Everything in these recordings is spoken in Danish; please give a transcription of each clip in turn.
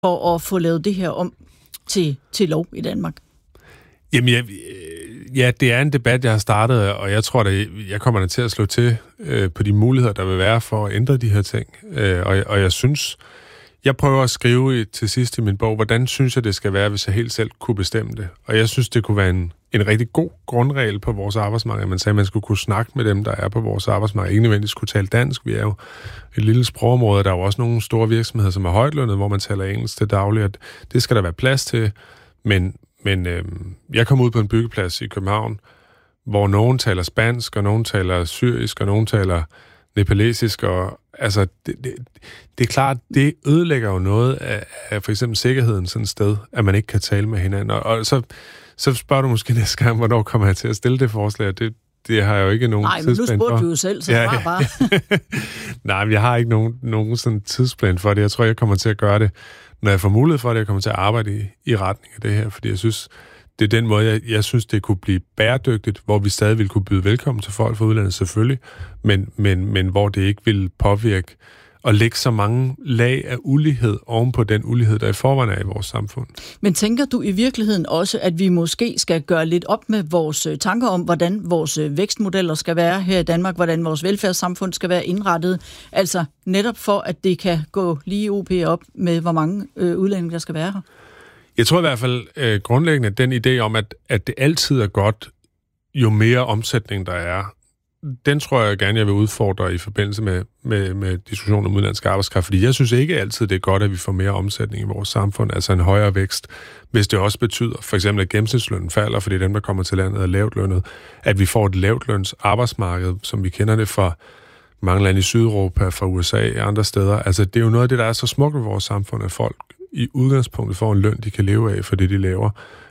for at få lavet det her om til lov i Danmark? Jamen, ja, det er en debat, jeg har startet, og jeg tror, at jeg kommer til at slå til på de muligheder, der vil være for at ændre de her ting. Og jeg synes, jeg prøver at skrive til sidst i min bog, hvordan synes jeg, det skal være, hvis jeg helt selv kunne bestemme det. Og jeg synes, det kunne være en rigtig god grundregel på vores arbejdsmarked. Man sagde, at man skulle kunne snakke med dem, der er på vores arbejdsmarked. Ikke nødvendigvis kunne tale dansk. Vi er jo et lille sprogområde. Der er jo også nogle store virksomheder, som er højtlønnet, hvor man taler engelsk til daglig. Og det skal der være plads til. Men jeg kom ud på en byggeplads i København, hvor nogen taler spansk, og nogen taler syrisk, og nogen taler nepalesisk, og altså, det er klart, det ødelægger jo noget af for eksempel sikkerheden sådan et sted, at man ikke kan tale med hinanden. Og så spørger du måske næste gang, hvornår kommer jeg til at stille det forslag, det har jeg jo ikke nogen tidsplan for. Nej, men nu spurgte du jo selv, så bare. Nej, men jeg har ikke nogen sådan tidsplan for det. Jeg tror, jeg kommer til at gøre det, når jeg får mulighed for det, jeg kommer til at arbejde i retning af det her, fordi jeg synes, det er den måde, jeg synes, det kunne blive bæredygtigt, hvor vi stadig ville kunne byde velkommen til folk fra udlandet, selvfølgelig, men hvor det ikke ville påvirke og lægge så mange lag af ulighed oven på den ulighed, der i forvejen er i vores samfund. Men tænker du i virkeligheden også, at vi måske skal gøre lidt op med vores tanker om, hvordan vores vækstmodeller skal være her i Danmark, hvordan vores velfærdssamfund skal være indrettet, altså netop for, at det kan gå lige OP op med, hvor mange udlændinge, der skal være her? Jeg tror i hvert fald grundlæggende, den idé om, at det altid er godt, jo mere omsætning der er, den tror jeg gerne, jeg vil udfordre i forbindelse med diskussionen om udenlandsk arbejdskraft, fordi jeg synes ikke altid, det er godt, at vi får mere omsætning i vores samfund, altså en højere vækst, hvis det også betyder, for eksempel at gennemsnitslønnen falder, fordi dem, der kommer til landet, er lavtlønnet, at vi får et lavtløns arbejdsmarked, som vi kender det fra mange lande i Sydeuropa, fra USA og andre steder. Altså, det er jo noget af det, der er så smukt ved vores samfund, at folk i udgangspunktet får en løn, de kan leve af for det, de laver.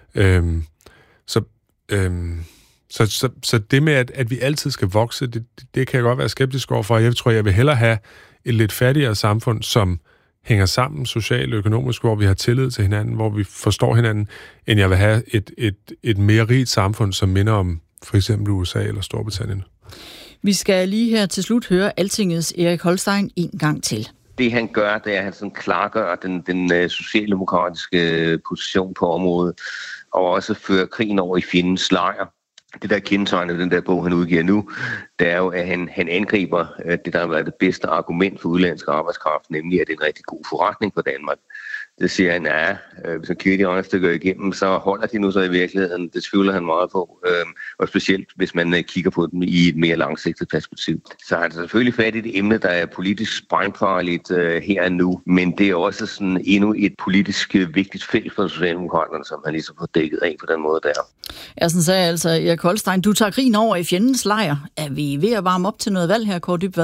Så det med, at vi altid skal vokse, det kan jeg godt være skeptisk overfor. Jeg tror, jeg vil hellere have et lidt fattigere samfund, som hænger sammen socialt og økonomisk, hvor vi har tillid til hinanden, hvor vi forstår hinanden, end jeg vil have et mere rigt samfund, som minder om for eksempel USA eller Storbritannien. Vi skal lige her til slut høre Altingets Erik Holstein en gang til. Det han gør, det er, at han sådan klargør den socialdemokratiske position på området, og også fører krigen over i fjendens lejr. Det, der er kendetegnet den der bog, han udgiver nu, det er jo, at han angriber det, der har været det bedste argument for udenlandsk arbejdskraft, nemlig at det er en rigtig god forretning for Danmark. Det siger han, hvis han kigger de andre stykker igennem, så holder de nu så i virkeligheden. Det tvivler han meget på, og specielt hvis man kigger på dem i et mere langsigtet perspektiv. Så har han selvfølgelig fat i et emne, der er politisk sprængfarligt her og nu, men det er også sådan endnu et politisk vigtigt felt for Socialdemokraterne, som han ligesom får dækket af på den måde der. Jeg sagde altså, Erik Holstein, du tager krigen over i fjendens lejr. Er vi ved at varme op til noget valg her, Kåre Dybvad?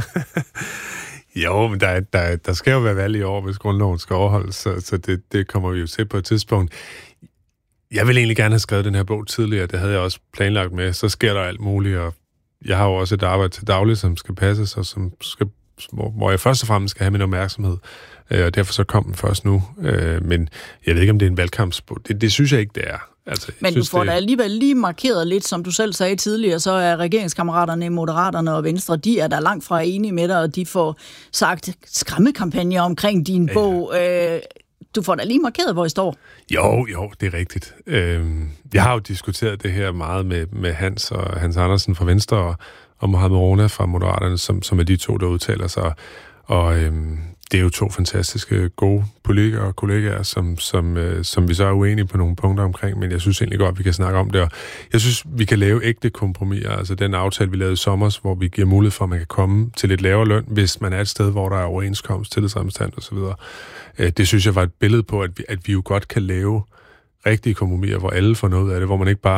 Jo, men der skal jo være valg i år, hvis grundloven skal overholdes, så det kommer vi jo til på et tidspunkt. Jeg ville egentlig gerne have skrevet den her bog tidligere, det havde jeg også planlagt med. Så sker der alt muligt, og jeg har jo også et arbejde til daglig, som skal passes, og hvor jeg først og fremmest skal have min opmærksomhed. Og derfor så kom den først nu. Men jeg ved ikke, om det er en valgkampsbog. Det synes jeg ikke, det er. Altså, men du får da alligevel lige markeret lidt, som du selv sagde tidligere, så er regeringskameraterne, Moderaterne og Venstre, de er der langt fra enige med dig, og de får sagt skræmmekampagner omkring din bog. Du får da lige markeret, hvor I står. Jo, det er rigtigt. Jeg har jo diskuteret det her meget med Hans og Hans Andersen fra Venstre og Mohamed Rona fra Moderaterne, som er de to, der udtaler sig. Og det er jo to fantastiske, gode politikere og kollegaer, som vi så er uenige på nogle punkter omkring, men jeg synes egentlig godt, at vi kan snakke om det. Og jeg synes, vi kan lave ægte kompromiser. Altså den aftale, vi lavede i sommer, hvor vi giver mulighed for, at man kan komme til lidt lavere løn, hvis man er et sted, hvor der er overenskomst, tillidsrepræsentant osv. Det synes jeg var et billede på, at vi jo godt kan lave rigtige kompromiser, hvor alle får noget af det, hvor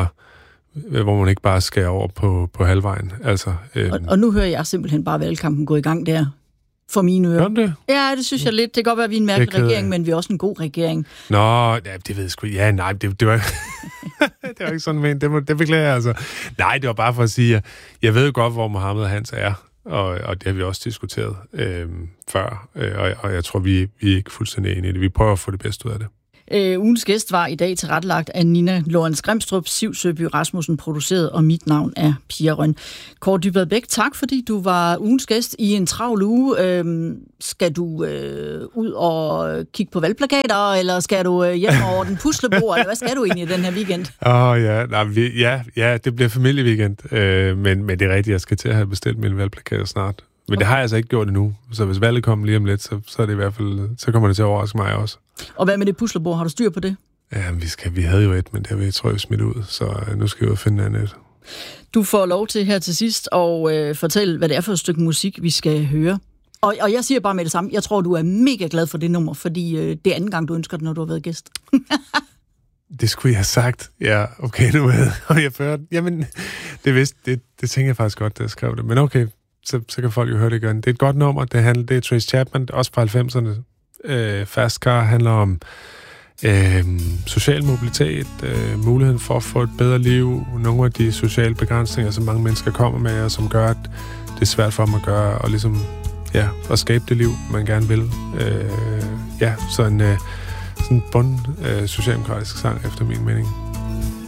man ikke bare skærer over på halvvejen. Altså, og nu hører jeg simpelthen bare valgkampen gå i gang der. For mine ører. Det? Ja, det synes jeg lidt. Det kan godt være, at vi er en mærkelig regering, men vi er også en god regering. Nå, ja, det ved jeg sgu. Ja, nej, det var det var ikke sådan ment. Det beklager jeg altså. Nej, det var bare for at sige, at jeg ved godt, hvor Mohammed og Hans er, og det har vi også diskuteret før, og jeg tror, vi er ikke fuldstændig enige i det. Vi prøver at få det bedste ud af det. Ugens gæst var i dag tilrettelagt af Nina Lorentz Grimstrup, Siv Søby Rasmussen produceret, og mit navn er Pia Røn. Kåre Dybvad Bech, tak fordi du var ugens gæst i en travl uge. Skal du ud og kigge på valgplakater, eller skal du hjem over den puslebord, eller hvad skal du egentlig den her weekend? Det bliver familieweekend, men det er rigtigt, jeg skal til at have bestilt mine valgplakater snart. Men det har jeg altså ikke gjort endnu, så hvis valget kommer lige om lidt, så er det i hvert fald, så kommer det til at overraske mig også. Og hvad med det puslebord? Har du styr på det? Ja, vi havde jo et, men det har vi, tror jeg, smidt ud, så nu skal jeg jo finde andet. Du får lov til her til sidst at fortælle, hvad det er for et stykke musik, vi skal høre. Og jeg siger bare med det samme, jeg tror, du er mega glad for det nummer, fordi det er anden gang, du ønsker det, når du har været gæst. Det skulle jeg have sagt. Ja, okay, nu og jeg førte. Jamen, det tænker jeg faktisk godt, da jeg skrev det. Men okay, så kan folk jo høre det igen. Det er et godt nummer. Det er Trace Chapman, også fra 90'erne. Fast Car handler om social mobilitet, muligheden for at få et bedre liv, nogle af de sociale begrænsninger, som mange mennesker kommer med, og som gør, at det er svært for dem at gøre, og ligesom, at skabe det liv, man gerne vil. Så en sådan bund socialdemokratisk sang, efter min mening.